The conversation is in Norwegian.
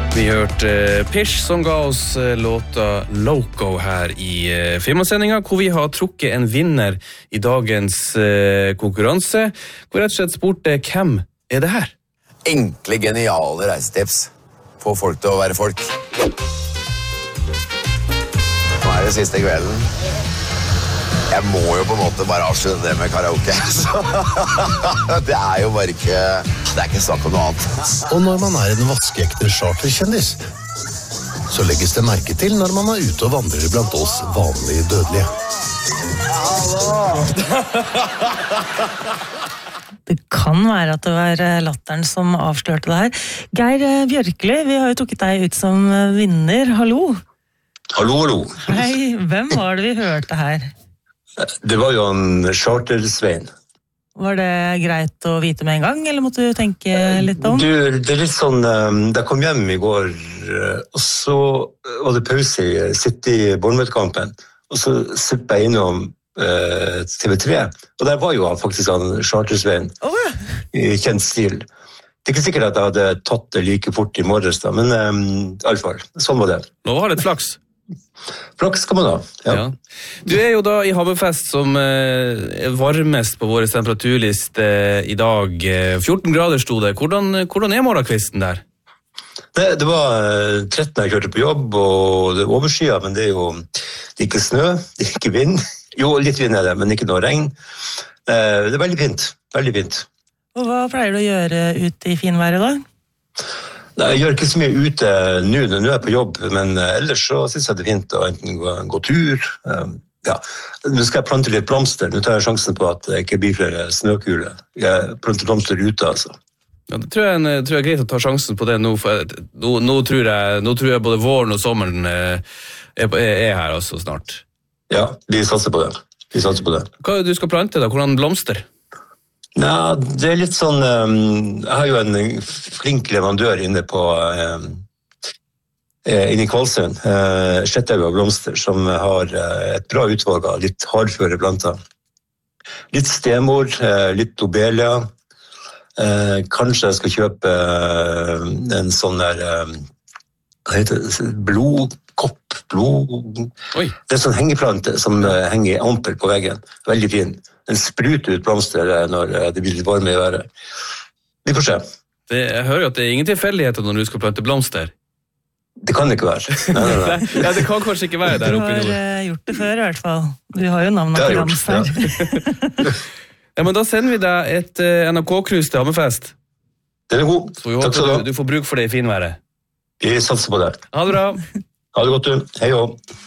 Vi hørte Pish som ga oss låta Loco her i filmsendingen, hvor vi har trukket en vinner i dagens konkurranse, hvor rett og slett spurte hvem det her? Enkle, geniale reisetips. Få folk til å være folk. Nå det siste kvelden. Jeg må jo på en måte bare avslutte det med karaoke. Det jo bare ikke... Det ikke snakk om noe annet. Og når man en vaskeekte charterkjendis, så legges det merke til når man ute og vandrer blant oss vanlige dødelige. Det kan være at det var latteren som avslørte det her. Geir Bjørkli, vi har jo trukket deg ut som vinner. Hallo. Hallo, hallo. Hei, hvem var det vi hørte her? Det var jo en Charter-Svein. Var det greit å vite med en gang, eller måtte du tenke litt om? Det litt sånn, da jeg kom hjem i går, og så var det pause i City-Bournemouth-kampen, og så sippet jeg innom TV3, og der var jo faktisk han Charter-Svein i kjent stil. Det ikke sikkert at jeg hadde tatt det like fort i morges da, men i alle fall, sånn var det. Nå var det et flaks. Flaks skal man ha, ja. Du jo da i Hammerfest som varmest på vår temperaturliste i dag. 14 grader stod det. Hvordan morgenkvisten der? Det var 13 jeg kjørte på jobb, og det overskyet, men det jo det ikke snø, det ikke vind. Jo, litt vind det, men ikke noe regn. Det veldig fint, veldig fint. Og hva pleier du å gjøre ute i finværet da? Nei, jeg gjør ikke så mye ute nå jeg på jobb, men ellers så synes jeg det fint å enten gå tur. Ja, nå skal jeg plante litt blomster. Nå tar jeg sjansen på at det ikke blir flere snøkuler. Jeg planter blomster ute, altså. Ja, det tror jeg er greit å ta sjansen på det nå, for nå tror jeg både våren og sommeren her altså snart. Ja, vi satser på det. Hva du skal plante da? Hvordan blomster? Nei, det litt sånn, jeg har jo en flink leverandør inne i Kvalsund, Skjetthaug og Blomster, som har et bra utvalg av litt hardføre planter. Litt stemor, litt lobelia. Kanskje jeg skal kjøpe en sånn der, hva heter det, blodkopp, Oi. Det sånn hengeplante som henger i amper på veggen. Veldig fin. En spruter ut blomster når det blir litt varme i været. Vi får se. Jeg hører at det ingen tilfeldigheter når du skal plante blomster. Det kan ikke være. Nei. Ja, det kan kanskje ikke være der oppe i nord. Du har gjort det før i hvert fall. Du har jo navnet på rams her. Ja. Ja, men da sender vi deg et NRK-krus til Hammerfest. Den god. Så vi håper du får bruk for det i finværet. Vi satser på det. Ha det bra. Ha det godt du. Hei og.